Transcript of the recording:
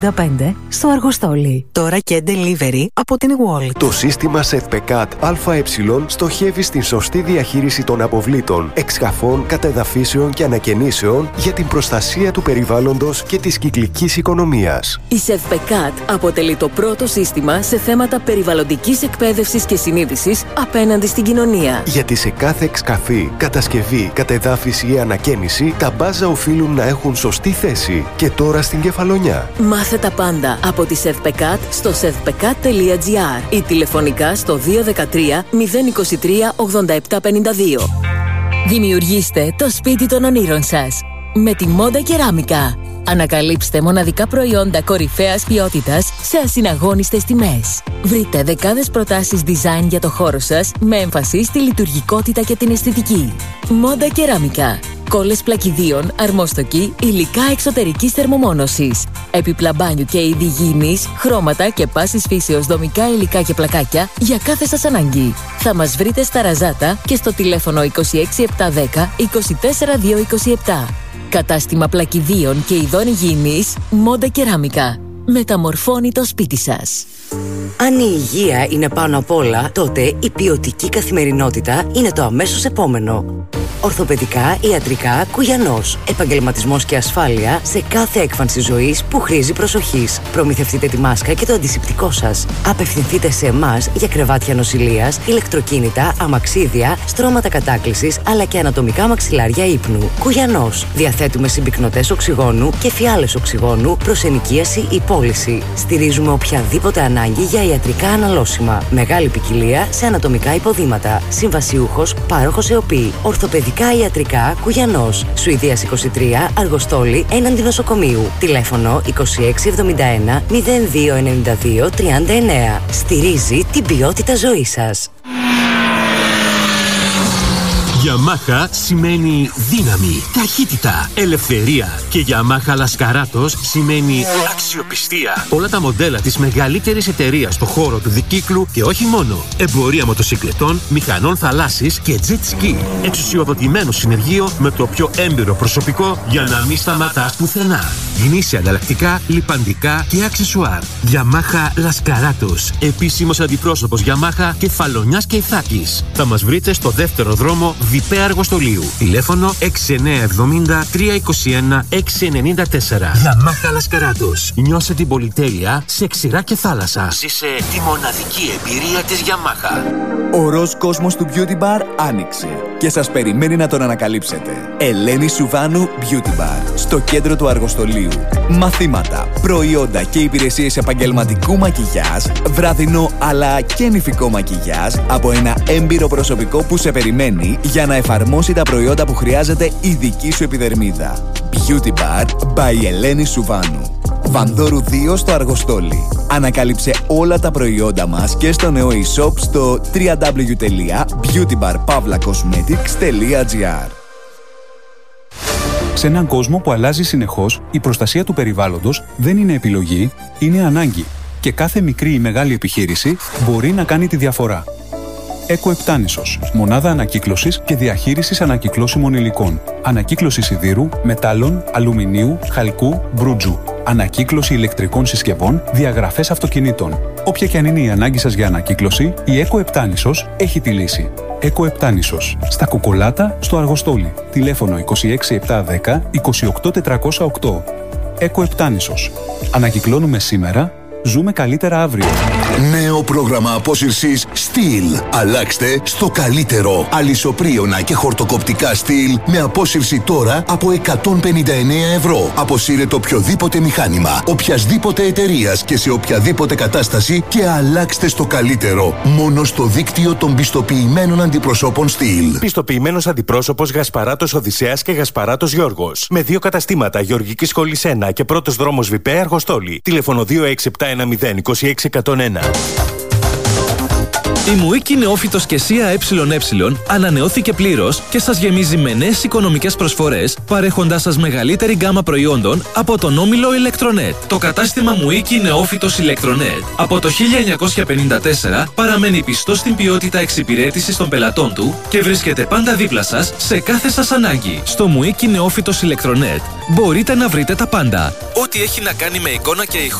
15 στο Αργοστόλι. Τώρα και delivery από την Wall. Το σύστημα SEVPECAT ΑΕ στοχεύει στην σωστή διαχείριση των αποβλήτων, εξκαφών, κατεδαφίσεων και ανακαινήσεων για την προστασία του περιβάλλοντος και της κυκλικής οικονομίας. Η SEVPECAT αποτελεί το πρώτο σύστημα σε θέματα περιβαλλοντικής εκπαίδευσης και συνείδησης απέναντι στην κοινωνία. Γιατί σε κάθε εξκαφή, κατασκευή, κατεδάφιση ή ανακαίνιση, τα μπάζα οφείλουν να έχουν σωστή θέση. Και τώρα στην Κεφαλονιά. Μάθε τα πάντα από τη SEVPECAT στο sevpecat.gr ή τηλεφωνικά στο 213 023 8752. Δημιουργήστε το σπίτι των ονείρων σας με τη Μόντα Κεράμικα. Ανακαλύψτε μοναδικά προϊόντα κορυφαίας ποιότητας σε ασυναγώνιστες τιμές. Βρείτε δεκάδες προτάσεις design για το χώρο σας με έμφαση στη λειτουργικότητα και την αισθητική. Μόντα Κεράμικα. Κόλλες πλακιδίων, αρμόστοκοι, υλικά εξωτερικής θερμομόνωσης, έπιπλα μπάνιου και είδη υγιεινής, χρώματα και πάσης φύσεως δομικά υλικά και πλακάκια για κάθε σας ανάγκη. Θα μας βρείτε στα Ραζάτα και στο τηλέφωνο 26710 24227. Κατάστημα πλακιδίων και ειδών υγιεινής Μόντα Κεράμικα. Μεταμορφώνει το σπίτι σας. Αν η υγεία είναι πάνω απ' όλα, τότε η ποιοτική καθημερινότητα είναι το αμέσως επόμενο. Ορθοπαιδικά, ιατρικά, Κουγιανός. Επαγγελματισμός και ασφάλεια σε κάθε έκφανση ζωής που χρήζει προσοχής. Προμηθευτείτε τη μάσκα και το αντισηπτικό σας. Απευθυνθείτε σε εμάς για κρεβάτια νοσηλείας, ηλεκτροκίνητα, αμαξίδια, στρώματα κατάκλησης αλλά και ανατομικά μαξιλάρια ύπνου. Κουγιανός. Διαθέτουμε συμπυκνωτές οξυγόνου και φιάλες οξυγόνου προς ενοικίαση ή πώληση. Στηρίζουμε οποιαδήποτε ανάγκη για ιατρικά αναλώσιμα. Μεγάλη ποικιλία σε ανατομικά υποδήματα. Συμβασιούχος, πάροχος ΕΟΠΗ. Ορθοπαιδικά ιατρικά Κουγιανός. Σουηδίας 23, Αργοστόλι, έναντι νοσοκομείου. Τηλέφωνο 2671 0292 39. Στηρίζει την ποιότητα ζωής σας. Yamaha σημαίνει δύναμη, ταχύτητα, ελευθερία. Και Yamaha Λασκαράτος σημαίνει αξιοπιστία. Όλα τα μοντέλα της μεγαλύτερης εταιρείας στο χώρο του δικύκλου και όχι μόνο. Εμπορία μοτοσυκλετών, μηχανών θαλάσσης και jet ski. Εξουσιοδοτημένο συνεργείο με το πιο έμπειρο προσωπικό για να μην σταματάς πουθενά. Γνήσια ανταλλακτικά, λιπαντικά και αξεσουάρ. Yamaha Λασκαράτος. Επίσημος αντιπρόσωπος Yamaha Κεφαλονιάς και Ιθάκης. Θα μας βρείτε στο δεύτερο δρόμο Βιπέ Αργοστολίου. Τηλέφωνο 6970 321 694. Yamaha Λασκαράτος. Νιώσε την πολυτέλεια σε ξηρά και θάλασσα. Ζήσε τη μοναδική εμπειρία της Yamaha. Ο ροζ κόσμος του Beauty Bar άνοιξε και σας περιμένει να τον ανακαλύψετε. Ελένη Σουβάνου Beauty Bar, στο κέντρο του Αργοστολίου. Μαθήματα, προϊόντα και υπηρεσίες επαγγελματικού μακιγιάζ, βραδινό αλλά και νηφικό μακιγιάζ από ένα έμπειρο προσωπικό που σε περιμένει για να εφαρμόσει τα προϊόντα που χρειάζεται η δική σου επιδερμίδα. Beauty Bar by Ελένη Σουβάνου. Βανδόρου 2 στο Αργοστόλι. Ανακάλυψε όλα τα προϊόντα μας και στο νέο e-shop στο www.beautybarpavlacosmetics.gr. Σε έναν κόσμο που αλλάζει συνεχώς, η προστασία του περιβάλλοντος δεν είναι επιλογή, είναι ανάγκη. Και κάθε μικρή ή μεγάλη επιχείρηση μπορεί να κάνει τη διαφορά. Εκοεπτάνησος. Μονάδα ανακύκλωσης και διαχείρισης ανακυκλώσιμων υλικών. Ανακύκλωση σιδήρου, μετάλλων, αλουμινίου, χαλκού, μπρούτζου. Ανακύκλωση ηλεκτρικών συσκευών, διαγραφές αυτοκινήτων. Όποια και αν είναι η ανάγκη σας για ανακύκλωση, η Εκοεπτάνησος έχει τη λύση. Εκοεπτάνησος. Στα Κουκολάτα, στο Αργοστόλι. Τηλέφωνο 26710 28408. Εκοεπτάνησος. Ανακυκλώνουμε σήμερα, ζούμε καλύτερα αύριο. Νέο πρόγραμμα απόσυρσης Steel. Αλλάξτε στο καλύτερο. Αλυσοπρίωνα και χορτοκοπτικά Steel με απόσυρση τώρα από 159 ευρώ. Αποσύρετε οποιοδήποτε μηχάνημα, οποιασδήποτε εταιρείας και σε οποιαδήποτε κατάσταση και αλλάξτε στο καλύτερο. Μόνο στο δίκτυο των πιστοποιημένων αντιπροσώπων Steel. Πιστοποιημένος αντιπρόσωπος Γασπαράτος Οδυσσέας και Γασπαράτος Γιώργος. Με 2 καταστήματα, Γεωργικής Σχολής 1 και πρώτος δρόμος Βιπέ Αργοστόλι. Τηλέφωνο 2671 026 101. Η Μουίκη Νεόφυτος και ΣΥΑ ΕΕ ανανεώθηκε πλήρως και σας γεμίζει με νέες οικονομικές προσφορές, παρέχοντάς σας μεγαλύτερη γκάμα προϊόντων από τον όμιλο Electronet. Το κατάστημα Μουίκη Νεόφυτος Electronet από το 1954 παραμένει πιστό στην ποιότητα εξυπηρέτησης των πελατών του και βρίσκεται πάντα δίπλα σας σε κάθε σας ανάγκη. Στο Μουίκη Νεόφυτος Electronet μπορείτε να βρείτε τα πάντα. Ό,τι έχει να κάνει με εικόνα και ηχό